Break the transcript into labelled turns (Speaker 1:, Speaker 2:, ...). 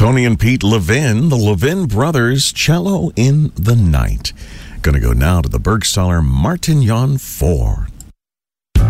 Speaker 1: Tony and Pete Levin, the Levin Brothers, Cello in the Night. Going to go now to the Bergstahler Martignon 4.